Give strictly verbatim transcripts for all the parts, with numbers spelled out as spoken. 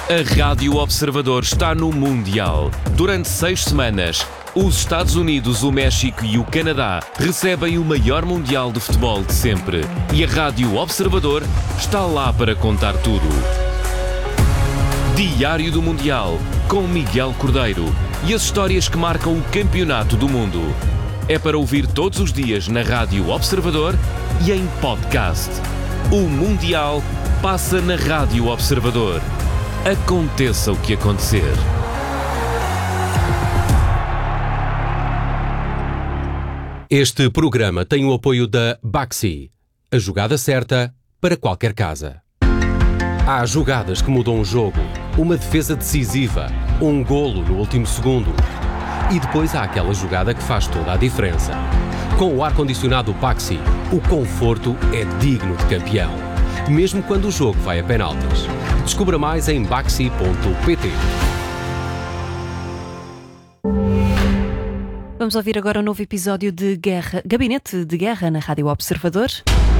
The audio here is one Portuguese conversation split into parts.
A Rádio Observador está no Mundial. Durante seis semanas, os Estados Unidos, o México e o Canadá recebem o maior Mundial de futebol de sempre. E a Rádio Observador está lá para contar tudo. Diário do Mundial, com Miguel Cordeiro. E as histórias que marcam o campeonato do mundo. É para ouvir todos os dias na Rádio Observador e em podcast. O Mundial passa na Rádio Observador. Aconteça o que acontecer. Este programa tem o apoio da Baxi, a jogada certa para qualquer casa. Há jogadas que mudam o jogo, uma defesa decisiva, um golo no último segundo. E depois há aquela jogada que faz toda a diferença. Com o ar-condicionado Baxi, o conforto é digno de campeão, mesmo quando o jogo vai a penaltis. Descubra mais em baxi ponto pt. Vamos ouvir agora um novo episódio de Guerra, Gabinete de Guerra na Rádio Observador.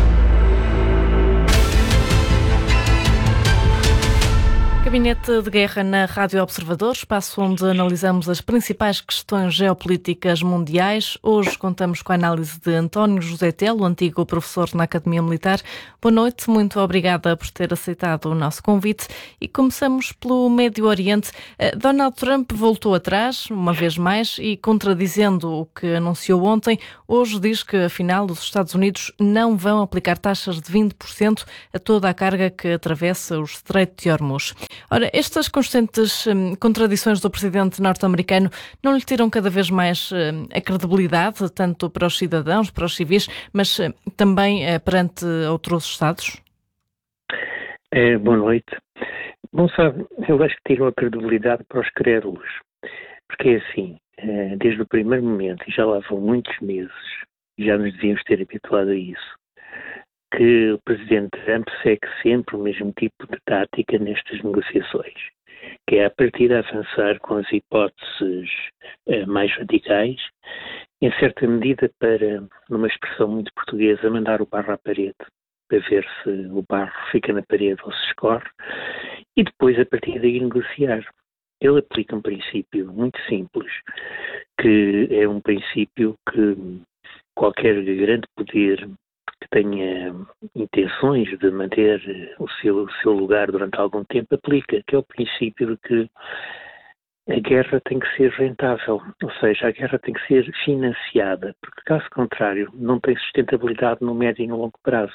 Gabinete de Guerra na Rádio Observador, espaço onde analisamos as principais questões geopolíticas mundiais. Hoje contamos com a análise de António José Telo, antigo professor na Academia Militar. Boa noite, muito obrigada por ter aceitado o nosso convite. E começamos pelo Médio Oriente. Donald Trump voltou atrás, uma vez mais, e contradizendo o que anunciou ontem, hoje diz que, afinal, os Estados Unidos não vão aplicar taxas de vinte por cento a toda a carga que atravessa o Estreito de Hormuz. Ora, estas constantes hum, contradições do presidente norte-americano não lhe tiram cada vez mais hum, a credibilidade, tanto para os cidadãos, para os civis, mas hum, também eh, perante outros Estados? É, boa noite. Bom, sabe, eu acho que tiram a credibilidade para os crédulos, porque é assim, desde o primeiro momento, e já lá vão muitos meses, já nos devíamos ter habituado a isso, que o presidente Trump segue sempre o mesmo tipo de tática nestas negociações, que é a partir de avançar com as hipóteses eh, mais radicais, em certa medida para, numa expressão muito portuguesa, mandar o barro à parede, para ver se o barro fica na parede ou se escorre, e depois a partir daí negociar. Ele aplica um princípio muito simples, que é um princípio que qualquer grande poder que tenha intenções de manter o seu, o seu lugar durante algum tempo aplica, que é o princípio de que a guerra tem que ser rentável, ou seja, a guerra tem que ser financiada, porque caso contrário não tem sustentabilidade no médio e no longo prazo.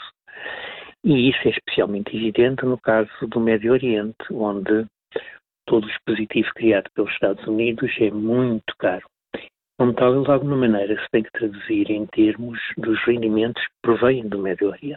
E isso é especialmente evidente no caso do Médio Oriente, onde todo o dispositivo criado pelos Estados Unidos é muito caro. Como tal, ele de alguma maneira se tem que traduzir em termos dos rendimentos que provêm do Médio Oriente.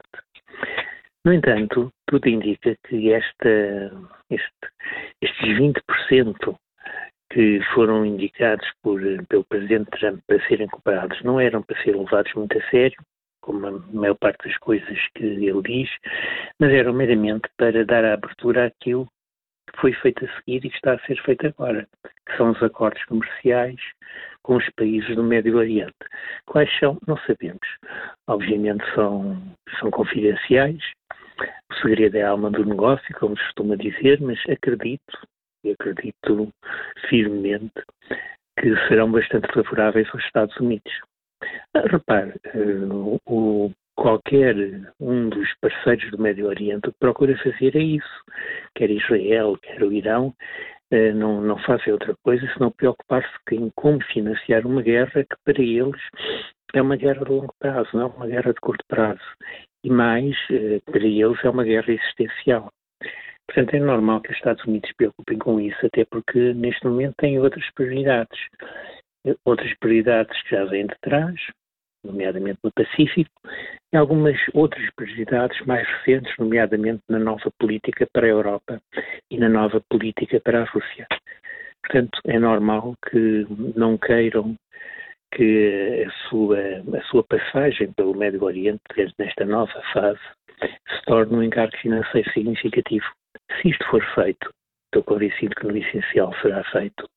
No entanto, tudo indica que esta, este, estes vinte por cento que foram indicados por, pelo presidente Trump para serem cobrados não eram para ser levados muito a sério, como a maior parte das coisas que ele diz, mas eram meramente para dar a abertura àquilo que foi feito a seguir e que está a ser feito agora, que são os acordos comerciais com os países do Médio Oriente. Quais são? Não sabemos. Obviamente são, são confidenciais, o segredo é a alma do negócio, como se costuma dizer, mas acredito, e acredito firmemente, que serão bastante favoráveis aos Estados Unidos. Ah, repare, uh, o, qualquer um dos parceiros do Médio Oriente o que procura fazer é isso, quer Israel, quer o Irão, uh, não, não fazem outra coisa senão preocupar-se em como financiar uma guerra que para eles é uma guerra de longo prazo, não é uma guerra de curto prazo, e mais, uh, para eles é uma guerra existencial. Portanto, é normal que os Estados Unidos se preocupem com isso, até porque neste momento têm outras prioridades. Outras prioridades que já vêm de trás, nomeadamente no Pacífico, e algumas outras prioridades mais recentes, nomeadamente na nova política para a Europa e na nova política para a Rússia. Portanto, é normal que não queiram que a sua, a sua passagem pelo Médio Oriente, nesta nova fase, se torne um encargo financeiro significativo. Se isto for feito, estou convencido que no essencial será feito.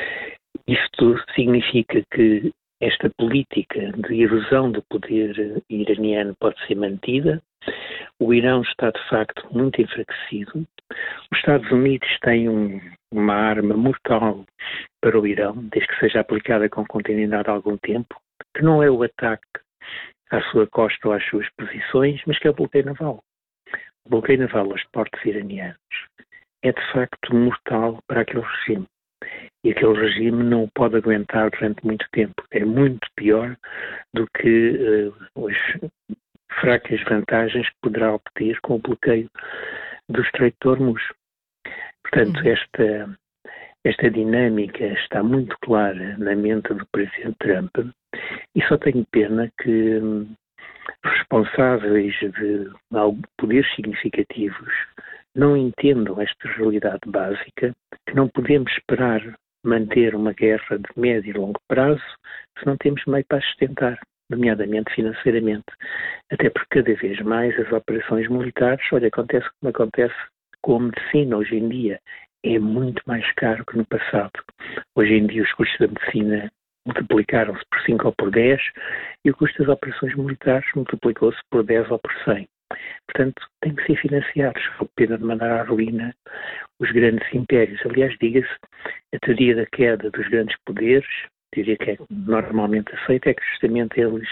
Isto significa que esta política de erosão do poder iraniano pode ser mantida. O Irão está, de facto, muito enfraquecido. os Estados Unidos têm um, uma arma mortal para o Irão, desde que seja aplicada com continuidade há algum tempo, que não é o ataque à sua costa ou às suas posições, mas que é o bloqueio naval. O bloqueio naval aos portos iranianos é de facto mortal para aquele regime. E aquele regime não o pode aguentar durante muito tempo. É muito pior do que uh, as fracas vantagens que poderá obter com o bloqueio do Estreito de Hormuz. Portanto, uhum. esta, esta dinâmica está muito clara na mente do Presidente Trump e só tenho pena que hum, responsáveis de poderes significativos não entendam esta realidade básica, que não podemos esperar manter uma guerra de médio e longo prazo se não temos meio para sustentar, nomeadamente financeiramente. Até porque cada vez mais as operações militares, olha, acontece como acontece com a medicina hoje em dia, é muito mais caro que no passado. Hoje em dia os custos da medicina multiplicaram-se por cinco ou por dez e o custo das operações militares multiplicou-se por dez ou por cem. Portanto, tem que ser financiados, sob pena de mandar à ruína os grandes impérios. Aliás, diga-se, a teoria da queda dos grandes poderes, a teoria que é normalmente aceita, é que justamente eles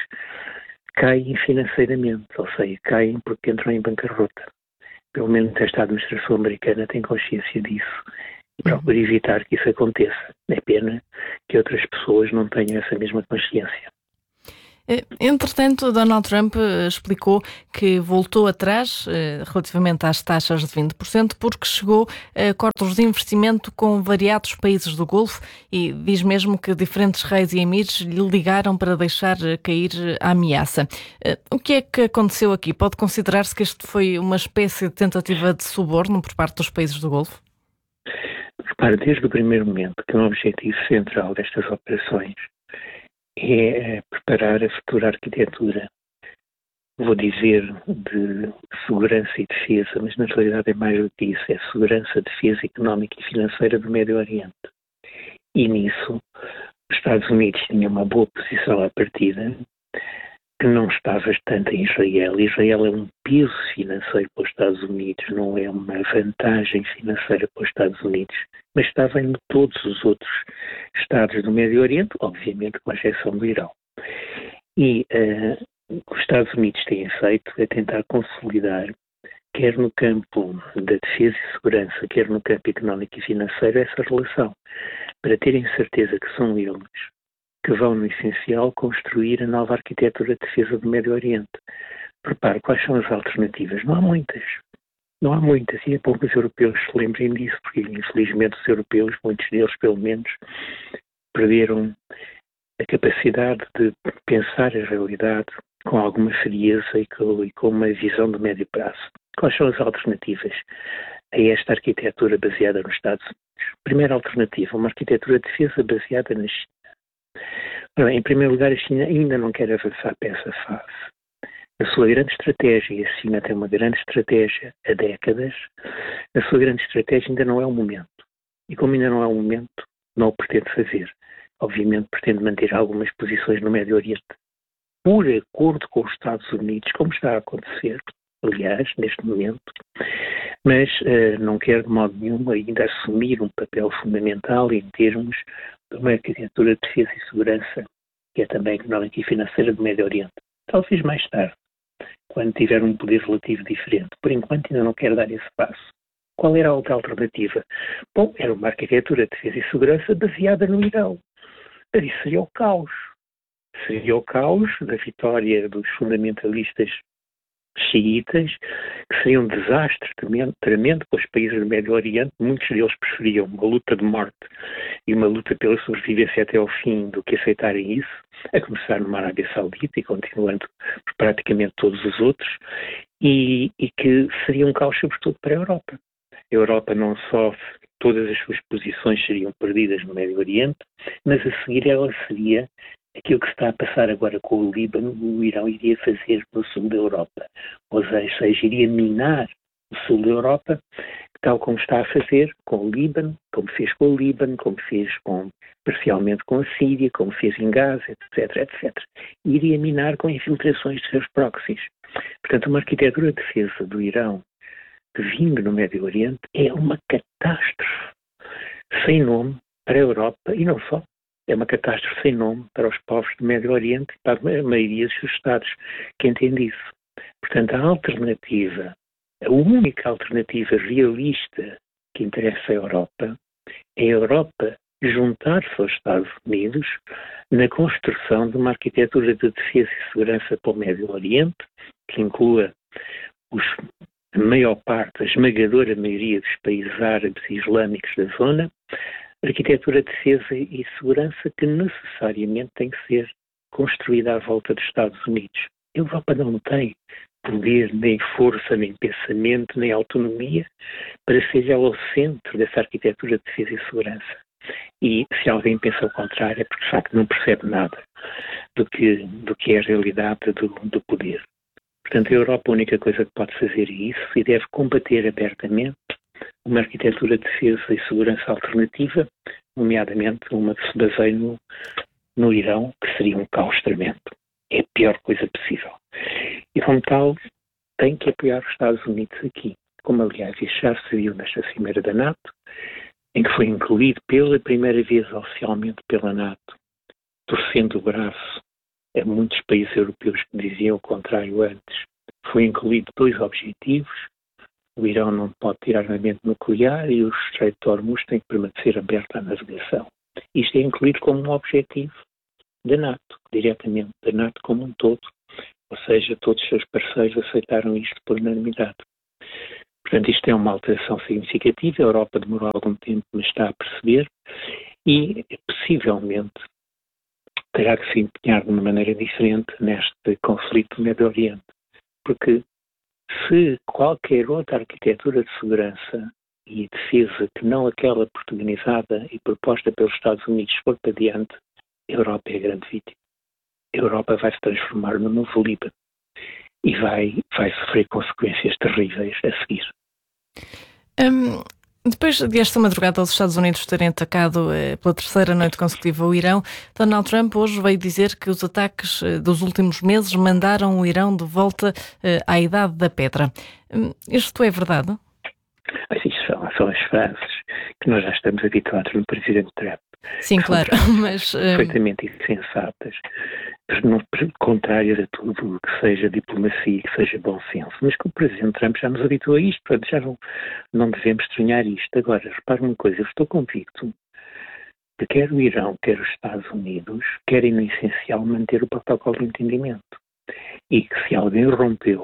caem financeiramente, ou seja, caem porque entram em bancarrota. Pelo menos esta administração americana tem consciência disso e procura evitar que isso aconteça. É pena que outras pessoas não tenham essa mesma consciência. Entretanto, Donald Trump explicou que voltou atrás relativamente às taxas de vinte por cento porque chegou a acordos de investimento com variados países do Golfo e diz mesmo que diferentes reis e emires lhe ligaram para deixar cair a ameaça. O que é que aconteceu aqui? Pode considerar-se que isto foi uma espécie de tentativa de suborno por parte dos países do Golfo? Repare, desde o primeiro momento que o objetivo central destas operações é preparar a futura arquitetura, vou dizer, de segurança e defesa, mas na realidade é mais do que isso, é segurança, defesa económica e financeira do Médio Oriente. E nisso, os Estados Unidos tinham uma boa posição à partida, que não está bastante em Israel. Israel é um peso financeiro para os Estados Unidos, não é uma vantagem financeira para os Estados Unidos, mas estava em todos os outros Estados do Médio Oriente, obviamente com exceção do Irão. E uh, o que os Estados Unidos têm feito é tentar consolidar, quer no campo da defesa e segurança, quer no campo económico e financeiro, essa relação, para terem certeza que são eles que vão, no essencial, construir a nova arquitetura de defesa do Médio Oriente. Repare, quais são as alternativas? Não há muitas. Não há muitas. E é bom que os europeus se lembrem disso, porque, infelizmente, os europeus, muitos deles, pelo menos, perderam a capacidade de pensar a realidade com alguma frieza e com, e com uma visão de médio prazo. Quais são as alternativas a esta arquitetura baseada nos Estados Unidos? Primeira alternativa, uma arquitetura de defesa baseada na China. Ora, em primeiro lugar, a China ainda não quer avançar para essa fase. A sua grande estratégia, e a China tem uma grande estratégia há décadas, a sua grande estratégia ainda não é o momento. E como ainda não é o momento, não o pretende fazer. Obviamente pretende manter algumas posições no Médio Oriente, por acordo com os Estados Unidos, como está a acontecer, aliás, neste momento, mas uh, não quer de modo nenhum ainda assumir um papel fundamental em termos de uma arquitetura de defesa e segurança, que é também económica e financeira do Médio Oriente. Talvez mais tarde, quando tiver um poder relativo diferente. Por enquanto ainda não quer dar esse passo. Qual era a outra alternativa? Bom, era uma arquitetura de defesa e segurança baseada no Irão. Mas isso seria o caos. Seria o caos da vitória dos fundamentalistas xiitas, que seria um desastre tremendo, tremendo para os países do Médio Oriente. Muitos deles preferiam uma luta de morte e uma luta pela sobrevivência até ao fim do que aceitarem isso, a começar numa Arábia Saudita e continuando por praticamente todos os outros, e, e que seria um caos sobretudo para a Europa. A Europa não só todas as suas posições seriam perdidas no Médio Oriente, mas a seguir ela seria aquilo que se está a passar agora com o Líbano, o Irão iria fazer no sul da Europa. Ou seja, iria minar o sul da Europa, tal como está a fazer com o Líbano, como fez com o Líbano, como fez com, parcialmente com a Síria, como fez em Gaza, etc, etcétera. E iria minar com infiltrações de seus proxies. Portanto, uma arquitetura de defesa do Irão vindo no Médio Oriente é uma catástrofe sem nome para a Europa e não só. É uma catástrofe sem nome para os povos do Médio Oriente e para a maioria dos Estados que entende isso. Portanto, a alternativa, a única alternativa realista que interessa à Europa é a Europa juntar-se aos Estados Unidos na construção de uma arquitetura de defesa e segurança para o Médio Oriente, que inclua os, a maior parte, a esmagadora maioria dos países árabes e islâmicos da zona, arquitetura de defesa e segurança que necessariamente tem que ser construída à volta dos Estados Unidos. A Europa não tem poder, nem força, nem pensamento, nem autonomia para ser ela o centro dessa arquitetura de defesa e segurança. E se alguém pensa o contrário é porque de facto não percebe nada do que, do que é a realidade do, do poder. Portanto, a Europa a única coisa que pode fazer é isso e deve combater abertamente uma arquitetura de defesa e segurança alternativa, nomeadamente uma que se baseie no, no Irão, que seria um caos tremendo. É a pior coisa possível. E como tal, tem que apoiar os Estados Unidos aqui, como aliás já se viu nesta cimeira da NATO, em que foi incluído pela primeira vez oficialmente pela NATO, torcendo o braço a muitos países europeus que diziam o contrário antes. Foi incluído dois objetivos: o Irão não pode tirar armamento nuclear e o Estreito de Hormuz tem que permanecer aberto à navegação. Isto é incluído como um objetivo da NATO, diretamente da NATO como um todo, ou seja, todos os seus parceiros aceitaram isto por unanimidade. Portanto, isto é uma alteração significativa, a Europa demorou algum tempo, mas está a perceber, e possivelmente terá que se empenhar de uma maneira diferente neste conflito do Médio Oriente, porque se qualquer outra arquitetura de segurança e defesa que não aquela protagonizada e proposta pelos Estados Unidos for para diante, a Europa é a grande vítima. A Europa vai se transformar no novo Líbano e vai, vai sofrer consequências terríveis a seguir. Um, depois desta madrugada os Estados Unidos terem atacado eh, pela terceira noite consecutiva o Irão, Donald Trump hoje veio dizer que os ataques eh, dos últimos meses mandaram o Irão de volta eh, à idade da pedra. Um, isto é verdade? Mas isto são, são as frases que nós já estamos habituados no Presidente Trump. Sim, claro, mas... Perfeitamente um... insensatas, não, contrárias a tudo que seja diplomacia, que seja bom senso. Mas que o Presidente Trump já nos habituou a isto, portanto já não, não devemos estranhar isto. Agora, repare uma coisa, eu estou convicto de que quer o Irão, quer os Estados Unidos, querem no essencial manter o protocolo de entendimento. E que se alguém rompeu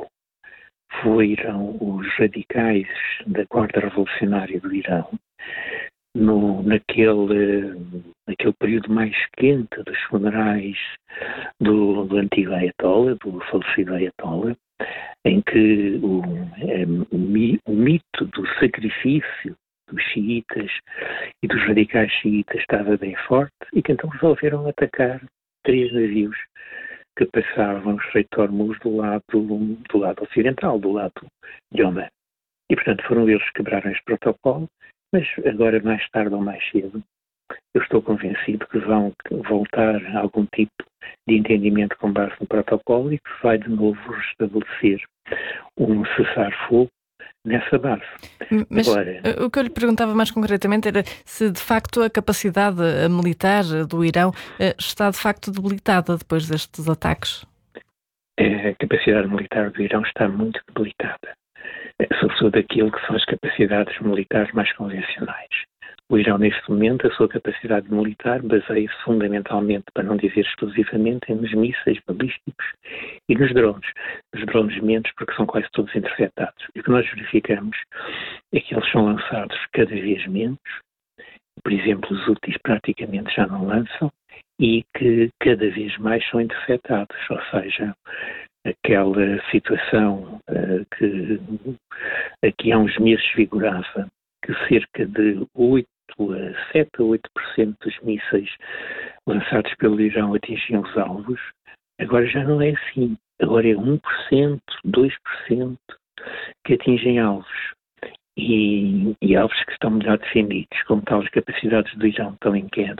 foram os radicais da Guarda Revolucionária do Irão, no, naquele, naquele período mais quente dos funerais do, do antigo Ayatollah, do falecido Ayatollah, em que o, o, o mito do sacrifício dos xiitas e dos radicais xiitas estava bem forte e que então resolveram atacar três navios que passavam o Estreito de Hormuz do lado, do lado ocidental, do lado de Oman. E, portanto, foram eles que quebraram este protocolo, mas agora, mais tarde ou mais cedo, eu estou convencido que vão voltar a algum tipo de entendimento com base no protocolo e que vai de novo restabelecer um cessar-fogo nessa base. Mas agora, o que eu lhe perguntava mais concretamente era se de facto a capacidade militar do Irão está de facto debilitada depois destes ataques. A capacidade militar do Irão está muito debilitada, sobretudo aquilo que são as capacidades militares mais convencionais. O Irão, neste momento, a sua capacidade militar baseia-se fundamentalmente, para não dizer exclusivamente, nos mísseis balísticos e nos drones. Os drones menos, porque são quase todos interceptados. E o que nós verificamos é que eles são lançados cada vez menos, por exemplo, os úteis praticamente já não lançam, e que cada vez mais são interceptados, ou seja, aquela situação uh, que aqui há uns meses figurava que cerca de oito a sete a oito por cento dos mísseis lançados pelo Irão atingiam os alvos, agora já não é assim. Agora é um por cento, dois por cento que atingem alvos. E, e alvos que estão melhor defendidos. Como tal, as capacidades do Irão estão em queda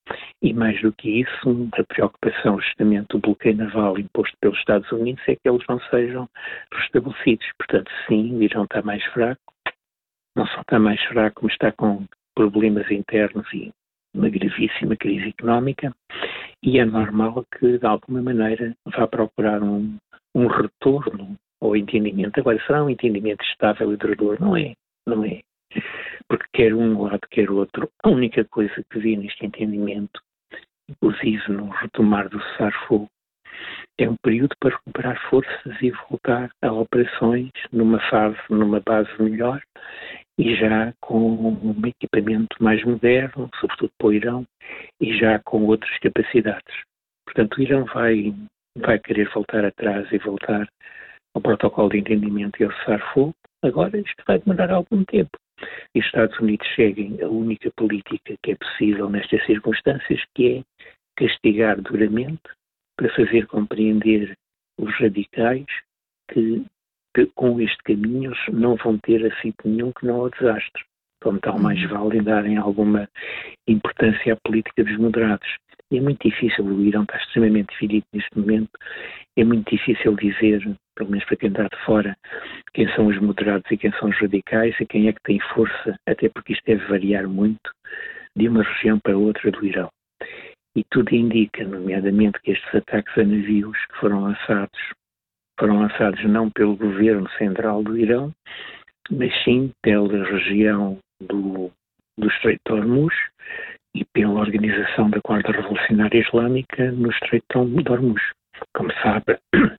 E mais do que isso, a preocupação justamente do bloqueio naval imposto pelos Estados Unidos é que eles não sejam restabelecidos. Portanto, sim, o Irão está mais fraco, não só está mais fraco, mas está com problemas internos e uma gravíssima crise económica, e é normal que, de alguma maneira, vá procurar um, um retorno ao entendimento. Agora, será um entendimento estável e duradouro? Não é, não é. Porque quer um lado, quer outro, a única coisa que vi neste entendimento, inclusive no retomar do cessar-fogo, é um período para recuperar forças e voltar a operações numa fase, numa base melhor e já com um equipamento mais moderno, sobretudo para o Irão, e já com outras capacidades. Portanto, o Irão vai, vai querer voltar atrás e voltar ao protocolo de entendimento e ao cessar-fogo. Agora, isto vai demorar algum tempo. E os Estados Unidos seguem a única política que é possível nestas circunstâncias, que é castigar duramente para fazer compreender os radicais que, que com este caminho não vão ter assim nenhum que não ao desastre. Como tal, mais vale darem alguma importância à política dos moderados. E é muito difícil, o Irão está extremamente dividido neste momento, é muito difícil dizer, pelo menos para quem está de fora, quem são os moderados e quem são os radicais e quem é que tem força, até porque isto deve variar muito de uma região para outra do Irão. E tudo indica, nomeadamente, que estes ataques a navios que foram lançados, foram lançados não pelo governo central do Irão, mas sim pela região do, do Estreito de Hormuz e pela organização da Guarda Revolucionária Islâmica no Estreito de Hormuz. Como sabe,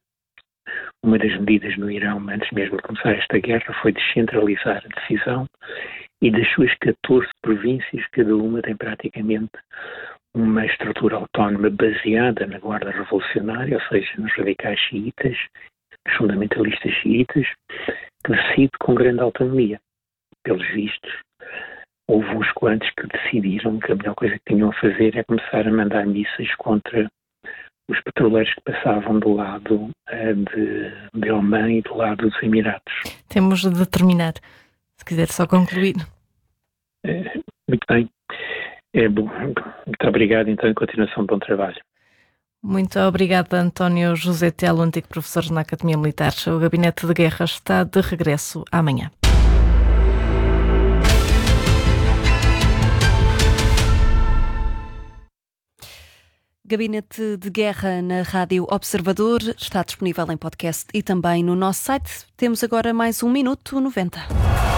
uma das medidas no Irão, antes mesmo de começar esta guerra, foi descentralizar a decisão e das suas catorze províncias, cada uma tem praticamente uma estrutura autónoma baseada na Guarda Revolucionária, ou seja, nos radicais xiitas, nos fundamentalistas xiitas, que decide com grande autonomia. Pelos vistos, houve uns quantos que decidiram que a melhor coisa que tinham a fazer é começar a mandar mísseis contra os petroleiros que passavam do lado uh, de, de Oman e do lado dos Emirados. Temos de terminar, se quiser só concluir. É, muito bem. É bom. Muito obrigado, então, em continuação, bom trabalho. Muito obrigada, António José Telo, antigo professor na Academia Militar. O Gabinete de Guerra está de regresso amanhã. Gabinete de Guerra na Rádio Observador está disponível em podcast e também no nosso site. Temos agora mais um minuto noventa.